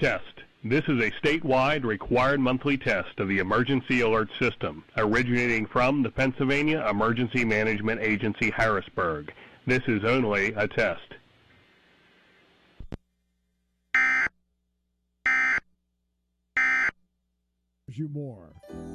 Test. This is a statewide required monthly test of the emergency alert system, originating from the Pennsylvania Emergency Management Agency, Harrisburg. This is only a test. You more.